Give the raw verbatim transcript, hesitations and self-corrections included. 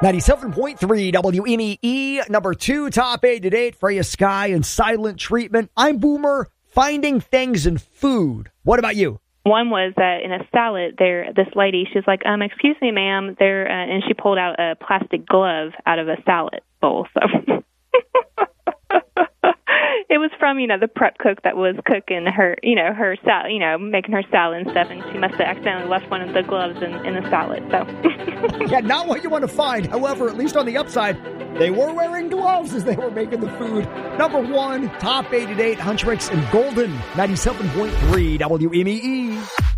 ninety-seven point three W M E E, number two top eight to date, Freya Sky and Silent Treatment. I'm Boomer, finding things in food. What about you? One was that in a salad, there, this lady, she was like, um, excuse me, ma'am, there, uh, and she pulled out a plastic glove out of a salad bowl. So it was from, you know, the prep cook that was cooking her, you know, her salad, you know, making her salad and stuff, and she must have accidentally left one of the gloves in, in the salad. So yeah, not what you want to find. However, at least on the upside, they were wearing gloves as they were making the food. Number one, top eight to date, Huntrix and Golden, ninety-seven point three W M E E.